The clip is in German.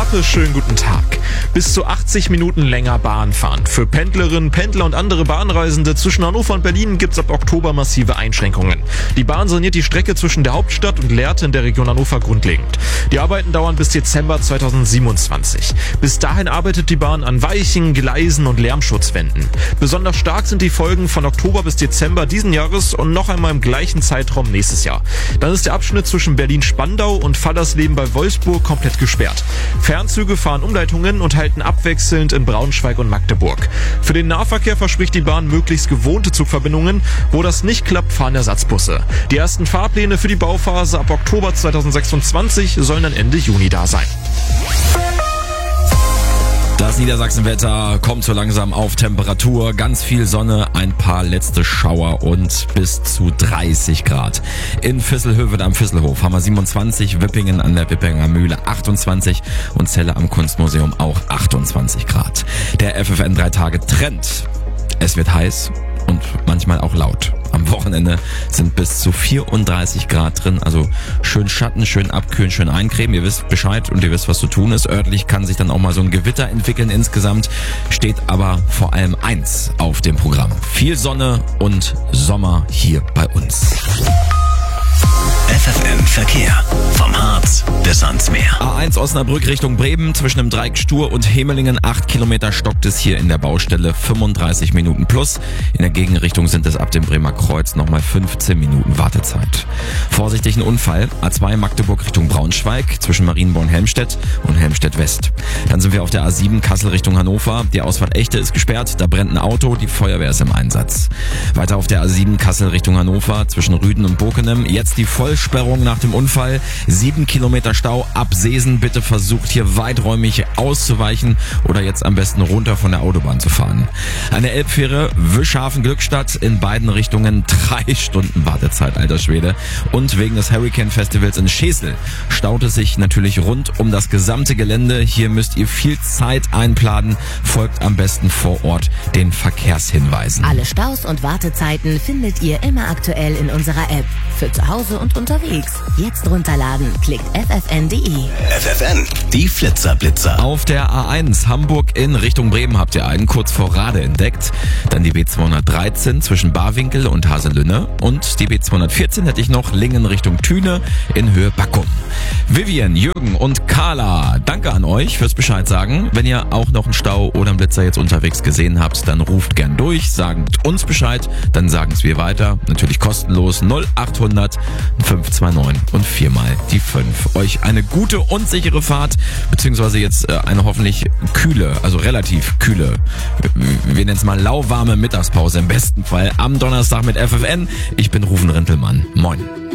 Knappe, schönen guten Tag. Bis zu 80 Minuten länger Bahn fahren. Für Pendlerinnen, Pendler und andere Bahnreisende zwischen Hannover und Berlin gibt's ab Oktober massive Einschränkungen. Die Bahn saniert die Strecke zwischen der Hauptstadt und Lehrte in der Region Hannover grundlegend. Die Arbeiten dauern bis Dezember 2027. Bis dahin arbeitet die Bahn an Weichen, Gleisen und Lärmschutzwänden. Besonders stark sind die Folgen von Oktober bis Dezember diesen Jahres und noch einmal im gleichen Zeitraum nächstes Jahr. Dann ist der Abschnitt zwischen Berlin-Spandau und Fallersleben bei Wolfsburg komplett gesperrt. Fernzüge fahren Umleitungen und halten abwechselnd in Braunschweig und Magdeburg. Für den Nahverkehr verspricht die Bahn möglichst gewohnte Zugverbindungen. Wo das nicht klappt, fahren Ersatzbusse. Die ersten Fahrpläne für die Bauphase ab Oktober 2026 sollen dann Ende Juni da sein. Das Niedersachsenwetter kommt so langsam auf Temperatur. Ganz viel Sonne, ein paar letzte Schauer und bis zu 30 Grad. In Visselhöved am Visselhof haben wir 27, Wippingen an der Wippinger Mühle 28 und Celle am Kunstmuseum auch 28 Grad. Der FFN 3 Tage Trend. Es wird heiß und manchmal auch laut. Am Wochenende sind bis zu 34 Grad drin, also schön Schatten, schön abkühlen, schön eincremen. Ihr wisst Bescheid und ihr wisst, was zu tun ist. Örtlich kann sich dann auch mal so ein Gewitter entwickeln. Insgesamt steht aber vor allem eins auf dem Programm. Viel Sonne und Sommer hier bei uns. FFN Verkehr. Vom Harz bis ans Meer. A1 Osnabrück Richtung Bremen zwischen dem Dreieck Stur und Hemelingen. 8 Kilometer stockt es hier in der Baustelle. 35 Minuten plus. In der Gegenrichtung sind es ab dem Bremer Kreuz nochmal 15 Minuten Wartezeit. Vorsichtig ein Unfall. A2 Magdeburg Richtung Braunschweig zwischen Marienborn-Helmstedt und Helmstedt-West. Dann sind wir auf der A7 Kassel Richtung Hannover. Die Ausfahrt Echte ist gesperrt. Da brennt ein Auto. Die Feuerwehr ist im Einsatz. Weiter auf der A7 Kassel Richtung Hannover zwischen Rüden und Bokenem. Jetzt die Vollsperrung nach dem Unfall. 7 Kilometer Stau ab Seesen. Bitte versucht hier weiträumig auszuweichen oder jetzt am besten runter von der Autobahn zu fahren. Eine Elbfähre Wischhafen-Glückstadt in beiden Richtungen. 3 Stunden Wartezeit, alter Schwede. Und wegen des Hurricane Festivals in Schesel staut es sich natürlich rund um das gesamte Gelände. Hier müsst ihr viel Zeit einplanen. Folgt am besten vor Ort den Verkehrshinweisen. Alle Staus und Wartezeiten findet ihr immer aktuell in unserer App. Für zu Hause und unterwegs. Jetzt runterladen. Klickt ffn.de. FFN, die Flitzerblitzer. Auf der A1 Hamburg in Richtung Bremen habt ihr einen kurz vor Rade entdeckt. Dann die B213 zwischen Barwinkel und Haselünne. Und die B214 hätte ich noch Lingen Richtung Thüne in Höhe Backum. Vivian, Jürgen und Carla, danke an euch fürs Bescheid sagen. Wenn ihr auch noch einen Stau oder einen Blitzer jetzt unterwegs gesehen habt, dann ruft gern durch, sagt uns Bescheid, dann sagen es wir weiter. Natürlich kostenlos 0800 529 und 4 mal die 5. Euch eine gute und sichere Fahrt, beziehungsweise jetzt eine hoffentlich kühle, also relativ kühle, wir nennen es mal lauwarme Mittagspause im besten Fall am Donnerstag mit FFN. Ich bin Rufen Rintelmann. Moin.